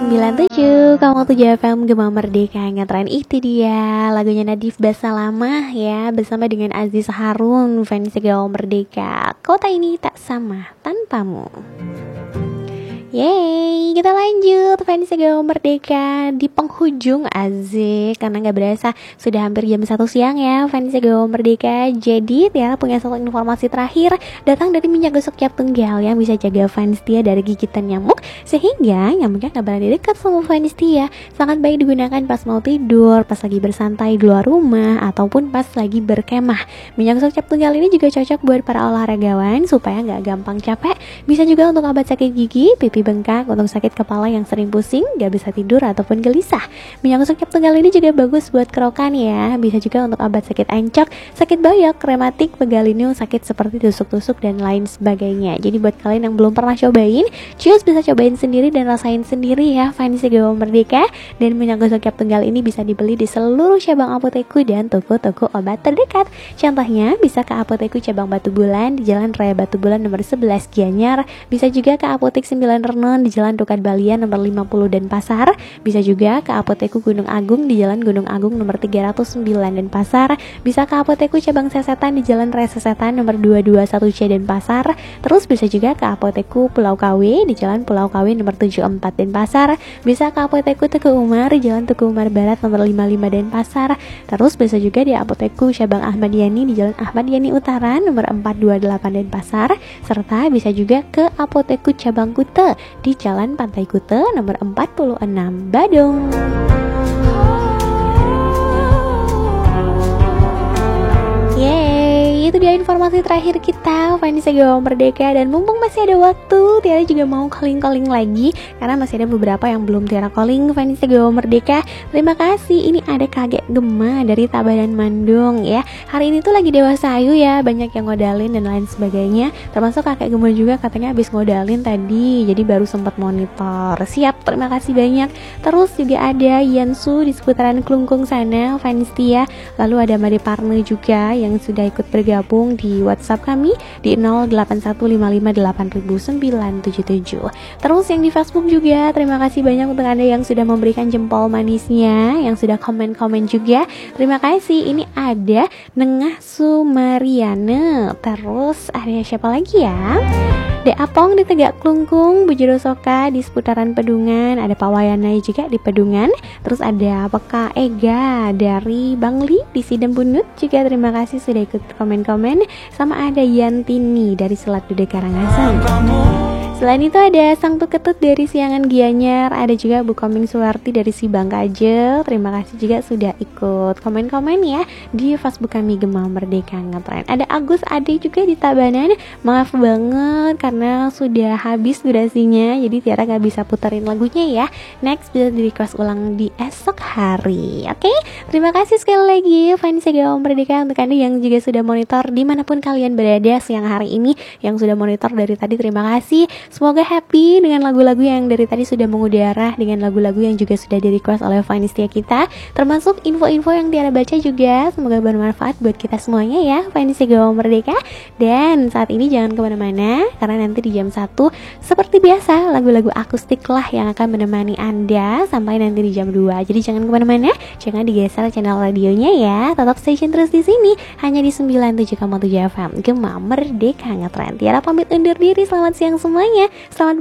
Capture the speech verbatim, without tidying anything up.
sembilan tujuh Kamu tujuh F M Gema Merdeka Ngetren. Itu dia lagunya Nadif Basalamah ya, bersama dengan Aziz Harun, fans Gema Merdeka. Kota ini tak sama tanpamu. Yeay, kita lanjut fans Gema Merdeka di penghujung Azik. Karena gak berasa sudah hampir jam satu siang ya fans Gema Merdeka. Jadi Tiara punya satu informasi terakhir datang dari minyak gosok cap tunggal yang bisa jaga fans Tia dari gigitan nyamuk, sehingga nyamuknya gak berani dekat sama fans Tia. Sangat baik digunakan pas mau tidur, pas lagi bersantai di luar rumah, ataupun pas lagi berkemah. Minyak gosok cap tunggal ini juga cocok buat para olahragawan supaya gak gampang capek. Bisa juga untuk obat sakit gigi, pipi bengkak, untuk sakit kepala yang sering pusing, gak bisa tidur ataupun gelisah. Minyak gosok cap tunggal ini juga bagus buat kerokan ya. Bisa juga untuk obat sakit encok, sakit bayok, rematik, pegalinu, sakit seperti tusuk-tusuk dan lain sebagainya. Jadi buat kalian yang belum pernah cobain, cus bisa cobain sendiri dan rasain sendiri ya fans Gema Merdeka. Dan minyak gosok cap tunggal ini bisa dibeli di seluruh cabang apoteku dan toko-toko obat terdekat. Contohnya bisa ke apoteku cabang Batu Bulan di Jalan Raya Batu Bulan nomor sebelas Gianyar. Bisa juga ke apotek sembilan Renon di Jalan Rukat Balian nomor lima puluh Denpasar. Bisa juga ke apoteku Gunung Agung di Jalan Gunung Agung nomor tiga ratus sembilan Denpasar. Bisa ke apoteku cabang Sesetan di Jalan Raya Sesetan nomor dua dua satu C Denpasar. Terus bisa juga ke apoteku Pulau K W di Jalan Pulau K W nomor tujuh puluh empat Denpasar. Bisa ke apoteku Teguh Umar di Jalan Teguh Umar Barat nomor lima puluh lima Denpasar. Terus bisa juga di apoteku cabang Ahmad Yani di Jalan Ahmad Yani Utara nomor empat dua delapan Denpasar. Serta bisa juga ke apoteku cabang Kute di Jalan Pantai Kute nomor empat puluh enam Badung. Yeay, itu dia informasi terakhir kita fans Gema Merdeka. Dan mumpung masih ada waktu, Tiara juga mau calling-calling lagi karena masih ada beberapa yang belum Tiara calling fans Gema Merdeka. Terima kasih. Ini ada Kakek Gema dari Tabanan Mandung ya. Hari ini tuh lagi dewasa ayu ya, banyak yang ngodalin dan lain sebagainya. Termasuk Kakek Gema juga katanya habis ngodalin tadi, jadi baru sempat monitor. Siap, terima kasih banyak. Terus juga ada Yansu di seputaran Klungkung sana fans Tia. Lalu ada Made Parne juga yang sudah ikut bergabung di WhatsApp kami di nol delapan satu lima lima delapan sembilan tujuh tujuh. Terus yang di Facebook juga, terima kasih banyak untuk Anda yang sudah memberikan jempol manisnya, yang sudah komen-komen juga. Terima kasih. Ini ada Nengah Sumariane. Terus ada siapa lagi ya? De Apong di Tegak Klungkung, Bujuro Soka di seputaran Pedungan, ada Pak Wayanai juga di Pedungan. Terus ada Peka Ega dari Bangli di Sidem Bunut juga, terima kasih sudah ikut komen-komen. Sama ada Yantini dari Selat Dude Karangasem. Selain itu ada Sang Tuketut dari Siangan Gianyar, ada juga Bu Koming Suwarti dari Sibang Kajel. Terima kasih juga sudah ikut komen-komen ya di Facebook kami Gema Merdeka Ngetren. Ada Agus Ade juga di Tabanan. Maaf banget karena sudah habis durasinya, jadi Tiara gak bisa puterin lagunya ya. Next bisa di request ulang di esok hari. Oke, okay? Terima kasih sekali lagi fans Gema Merdeka. Untuk Anda yang juga sudah monitor dimanapun kalian berada siang hari ini, yang sudah monitor dari tadi, terima kasih. Semoga happy dengan lagu-lagu yang dari tadi sudah mengudara, dengan lagu-lagu yang juga sudah di request oleh fans Tia kita, termasuk info-info yang Tiara baca juga. Semoga bermanfaat buat kita semuanya ya fans Gema Merdeka. Dan saat ini jangan kemana-mana, karena nanti di jam satu seperti biasa lagu-lagu akustik lah yang akan menemani Anda sampai nanti di jam dua. Jadi jangan kemana-mana, jangan digeser channel radionya ya. Tetap station terus di sini, hanya di sembilan puluh tujuh koma tujuh F M Gema Merdeka Ngetren. Tiara pamit undur diri, selamat siang semuanya. Selamat